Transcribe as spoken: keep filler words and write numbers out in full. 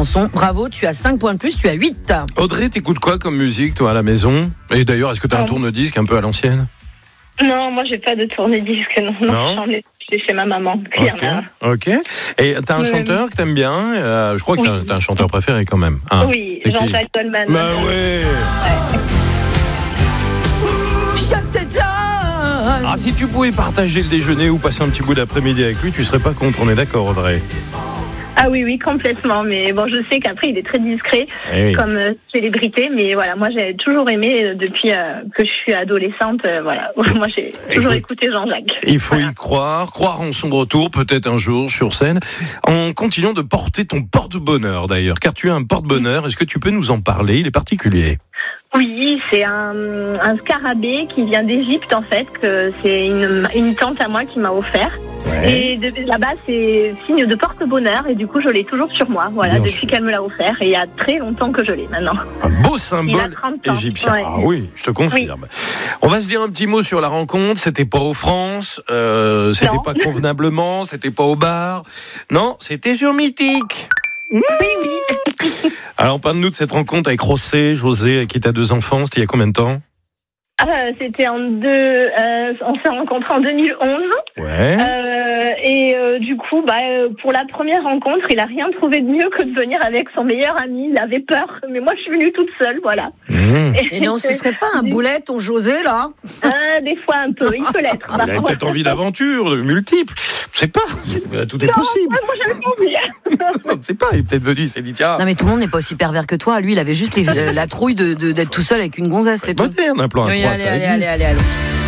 chanson. Bravo, tu as cinq points de plus, tu as huit. Audrey, t'écoutes quoi comme musique, toi, à la maison ? Et d'ailleurs, est-ce que t'as un tourne-disque un peu à l'ancienne ? Non, moi, j'ai pas de tourne-disque. Non, non, Non j'en ai chez ma maman. Ok, ok. Et t'as un Oui. chanteur que t'aimes bien ? euh, Je crois que Oui. t'as, t'as un chanteur préféré quand même. Hein. Oui, C'est qui ? Jean-Jacques Goldman. Bah ouais. Ah, si tu pouvais partager le déjeuner ou passer un petit bout d'après-midi avec lui, tu serais pas contre, on est d'accord, Audrey ? Ah oui, oui, complètement. Mais bon, je sais qu'après, il est très discret Eh oui. comme euh, célébrité. Mais voilà, moi, j'ai toujours aimé euh, depuis euh, que je suis adolescente. Euh, voilà, moi, j'ai toujours Écoute, écouté Jean-Jacques. Il faut Voilà. y croire, croire en son retour, peut-être un jour sur scène, en continuant de porter ton porte-bonheur d'ailleurs, car tu as un porte-bonheur, est-ce que tu peux nous en parler ? Il est particulier. Oui, c'est un, un scarabée qui vient d'Égypte, en fait, que c'est une, une tante à moi qui m'a offert. Ouais. Et de, là-bas, c'est signe de porte-bonheur. Et du coup, je l'ai toujours sur moi, voilà, Bien depuis sûr. qu'elle me l'a offert. Et il y a très longtemps que je l'ai maintenant. Un beau Il a symbole trente ans. égyptien. Ouais. Ah oui, je te confirme. On va se dire un petit mot sur la rencontre. C'était pas aux France, euh, c'était Non. pas convenablement, c'était pas au bar. Non, c'était sur Mythique. Oui, oui. Alors, parle-nous de cette rencontre avec Rossé, José, avec qui tu as deux enfants. C'était il y a combien de temps ? Ah, c'était en deux. Euh, on s'est rencontrés en deux mille onze. Ouais. Euh, et euh, du coup, bah, euh, pour la première rencontre, il a rien trouvé de mieux que de venir avec son meilleur ami. Il avait peur, mais moi, je suis venue toute seule, voilà. Mmh. Et non, ce serait pas un boulet, ton José, là ? Euh, des fois un peu, il peut l'être. Il avait peut-être envie d'aventure, de multiples. Je sais pas. Tout est Non, possible. moi, j'avais pas envie. Je ne sais pas. Il est peut-être venu, il s'est dit tiens. Non, mais tout le monde n'est pas aussi pervers que toi. Lui, il avait juste les- la trouille de, de- d'être tout seul avec une gonzesse, c'est tout. Moderne, un plan à Oui, trois, allez, ça allez, existe. allez, allez, allez.